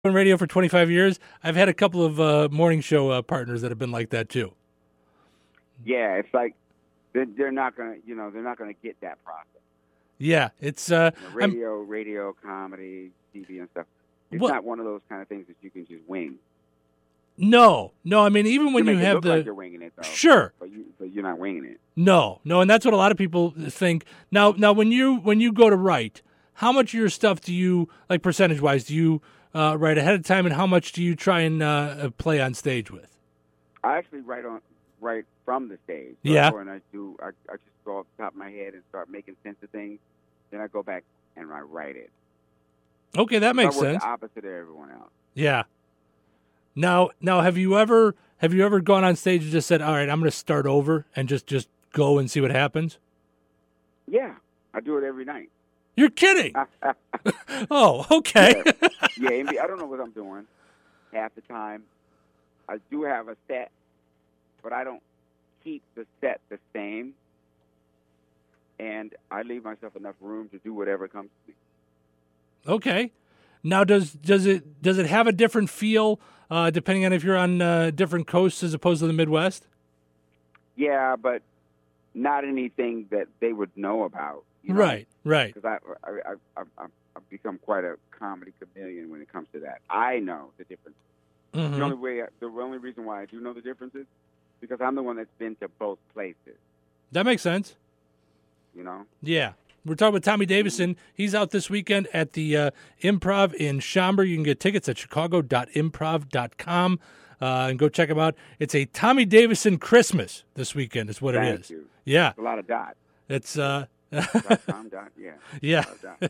in radio for 25 years. I've had a couple of morning show partners that have been like that too. Yeah, it's like they're not gonna, they're not gonna get that process. Yeah, it's radio, comedy, TV, and stuff. It's not one of those kind of things that you can just wing. No. I mean, even when you have look like you're winging it, though. Sure, but you're not winging it. No, and that's what a lot of people think. Now, when you go to write, how much of your stuff do you, like percentage wise, do you write ahead of time, and how much do you try and play on stage with? I actually write from the stage. So yeah. And I just go off the top of my head and start making sense of things. Then I go back and I write it. Okay, that makes sense. The opposite of everyone else. Yeah. Now, have you ever gone on stage and just said, "All right, I'm going to start over," and just go and see what happens? Yeah, I do it every night. You're kidding? Oh, okay. Yeah, I don't know what I'm doing half the time. I do have a set, but I don't keep the set the same, and I leave myself enough room to do whatever comes to me. Okay. Now, does it have a different feel depending on if you're on different coasts as opposed to the Midwest? Yeah, but not anything that they would know about. Right. Because I've become quite a comedy chameleon when it comes to that. I know the difference. Mm-hmm. The only reason why I do know the difference is because I'm the one that's been to both places. That makes sense. Yeah. We're talking with Tommy Davidson. He's out this weekend at the Improv in Schaumburg. You can get tickets at chicago.improv.com and go check him out. It's a Tommy Davidson Christmas this weekend is what it is. Thank you. Yeah. It's a lot of dot. It's .com, dot, yeah. Yeah.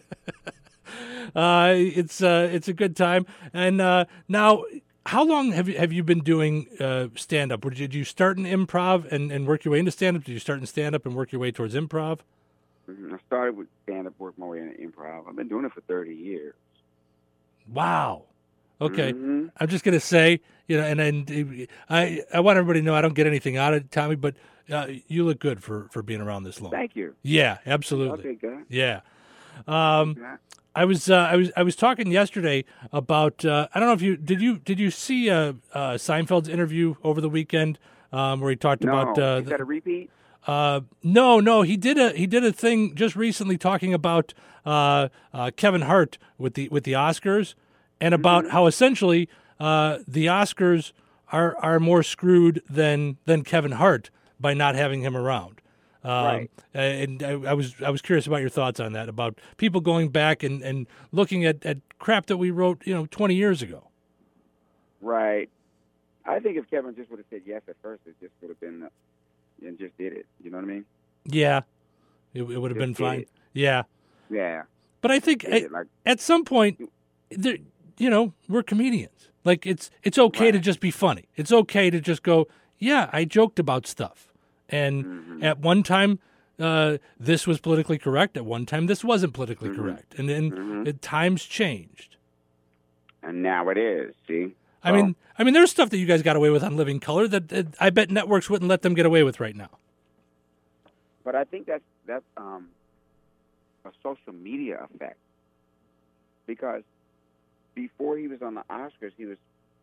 It's a good time. And now, how long have you been doing stand-up? Did you start in improv and work your way into stand-up? Did you start in stand-up and work your way towards improv? I started with stand-up, worked my way into improv. I've been doing it for 30 years. Wow. Okay. Mm-hmm. I'm just going to say, and I want everybody to know I don't get anything out of it, Tommy, but you look good for being around this long. Thank you. Yeah, absolutely. Okay, good. Yeah. I was talking yesterday about I don't know if you did you see Seinfeld's interview over the weekend where he talked about is that a repeat? No, he did a thing just recently talking about Kevin Hart with the Oscars and about how essentially the Oscars are more screwed than Kevin Hart by not having him around. Right. And I was curious about your thoughts on that, about people going back and looking at crap that we wrote 20 years ago. Right. I think if Kevin just would have said yes at first, it just would have been and just did it. You know what I mean? Yeah. It would have been fine. Yeah. Yeah. But I think at some point, we're comedians. Like it's okay to just be funny. It's okay to just go, yeah, I joked about stuff. And at one time, this was politically correct. At one time, this wasn't politically correct. And then times changed. And now it is. See. I mean, there's stuff that you guys got away with on Living Color that I bet networks wouldn't let them get away with right now. But I think that's a social media effect, because before he was on the Oscars, he was,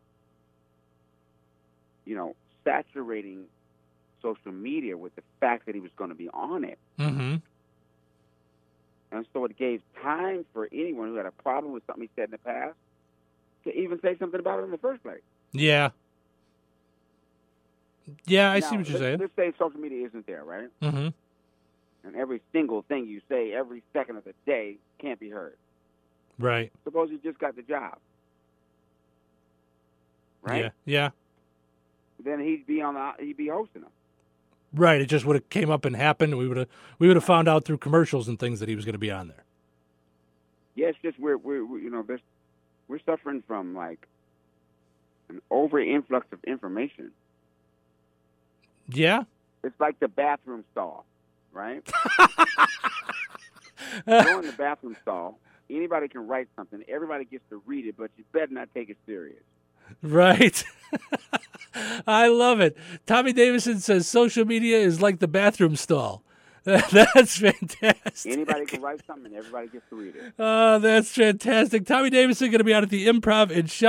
saturating social media with the fact that he was going to be on it. Mm-hmm. And so it gave time for anyone who had a problem with something he said in the past to even say something about it in the first place. Yeah. Yeah, I see what you're saying. Let's say social media isn't there, right? Mm-hmm. And every single thing you say every second of the day can't be heard. Right. Suppose you just got the job. Right? Yeah. Then he'd be hosting them. Right. It just would have came up and happened. We would have found out through commercials and things that he was going to be on there. Yeah, it's just we're suffering from like an over influx of information. Yeah. It's like the bathroom stall, right? Go in the bathroom stall. Anybody can write something. Everybody gets to read it, but you better not take it serious. Right. I love it. Tommy Davidson says social media is like the bathroom stall. That's fantastic. Anybody can write something, and everybody gets to read it. Oh, that's fantastic. Tommy Davidson going to be out at the Improv in